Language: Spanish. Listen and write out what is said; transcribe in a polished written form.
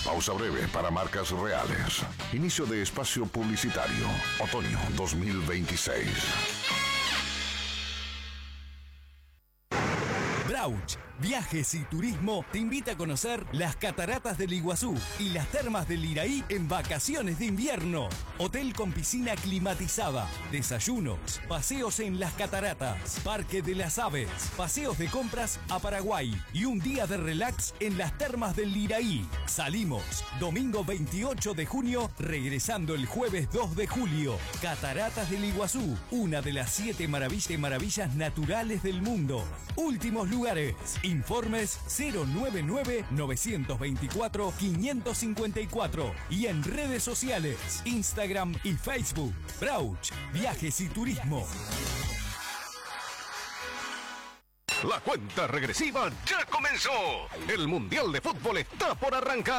Pausa breve para marcas reales. Inicio de espacio publicitario. Otoño 2026. Brauch Viajes y Turismo te invita a conocer las cataratas del Iguazú y las termas del Iraí en vacaciones de invierno. Hotel con piscina climatizada, desayunos, paseos en las cataratas, Parque de las Aves, paseos de compras a Paraguay y un día de relax en las termas del Iraí. Salimos domingo 28 de junio, regresando el jueves 2 de julio. Cataratas del Iguazú, una de las 7 maravillas naturales del mundo. Últimos lugares. Informes 099-924-554 y en redes sociales, Instagram y Facebook. Brauch Viajes y Turismo. La cuenta regresiva ya comenzó. El Mundial de Fútbol está por arrancar.